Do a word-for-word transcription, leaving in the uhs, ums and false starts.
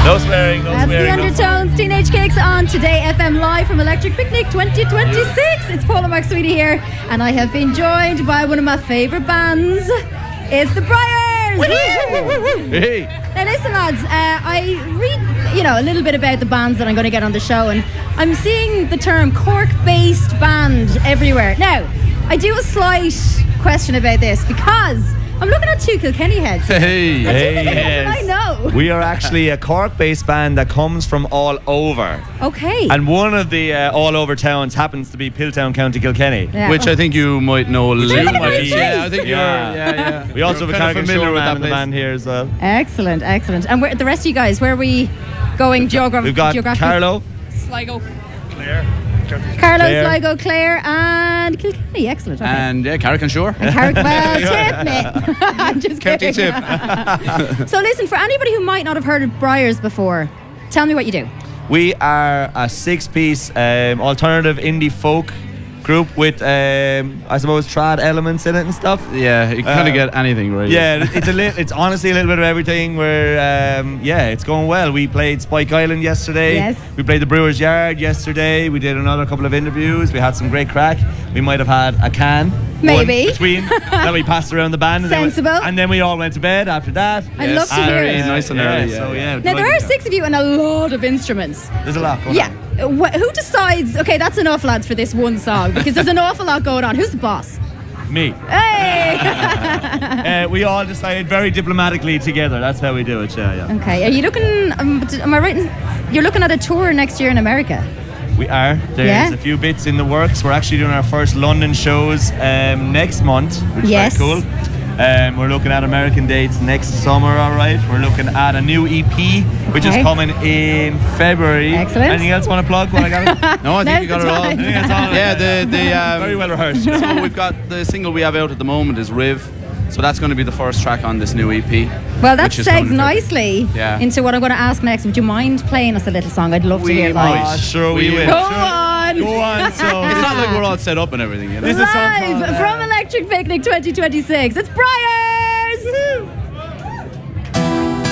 No swearing, no That's swearing. the Undertones, Teenage Kicks on Today F M live from Electric Picnic twenty twenty-six. It's Paula McSweety here, and I have been joined by one of my favourite bands. It's the Briars. Hey. Now listen, lads. Uh, I read, you know, a little bit about the bands that I'm going to get on the show, and I'm seeing the term Cork-based band everywhere. Now, I do a slight question about this because I'm looking at two Kilkenny heads. Hey, hey, yes. I know. We are actually a Cork-based band that comes from all over. Okay. And one of the uh, all-over towns happens to be Piltown, County Kilkenny. Yeah. which I think you might know a little Sounds like a bit. nice place. Yeah, I think Yeah. you're. Yeah, yeah. We also You're have a kinda Carrigan familiar with Showman that in the place. band here as well. Excellent, excellent. And where, the rest of you guys, where are we going geogra- We've got geographically? Carlo. Sligo. Carlo, Claire. Sligo, Clare, and Kilkenny. Excellent. Okay. And yeah, Carrick Shore. And Carrick, well, tip me. I'm just County kidding. tip. So listen, for anybody who might not have heard of Briars before, tell me what you do. We are a six-piece um, alternative indie folk group with, um, I suppose, trad elements in it and stuff. Yeah, you kind of Um, get anything, right? Yeah, it's a li- it's honestly a little bit of everything. We're um, yeah, it's going well. We played Spike Island yesterday. Yes. We played the Brewers Yard yesterday. We did another couple of interviews. We had some great crack. We might have had a can. Maybe. one between that we passed around the band. And then we- Sensible. and then we all went to bed after that. I'd love to hear early, it. nice and yeah, early. So Yeah. yeah. Now, there are delighted. six of you and a lot of instruments. There's a lot going Yeah. on. Wh- who decides? Okay, that's enough, lads, for this one song because there's an awful lot going on. Who's the boss? Me. Hey! Uh, we all decided very diplomatically together. That's how we do it. Yeah, yeah. Okay, are you looking? Um, d- am I right? In, you're looking at a tour next year in America. We are. There's Yeah. a few bits in the works. We're actually doing our first London shows um, next month, which Yes. is very cool. Um, we're looking at American dates next summer, all right. We're looking at a new E P, which Okay. is coming in February. Excellent. Anything else want to plug when I got it? No, I think Now's you got the it all. time. I think that's all. Yeah, the the um, Very well rehearsed. So we've got the single we have out at the moment is Riv. So that's going to be the first track on this new E P. Well, that which is segs coming in nicely Yeah. into what I'm going to ask next. Would you mind playing us a little song? I'd love to We hear it might. live. Oh, sure we, We will. will. Go Sure. on. Go on. So It's not like we're all set up and everything, you know. This is a song Live called, uh, from Electric Picnic twenty twenty-six. It's Brian.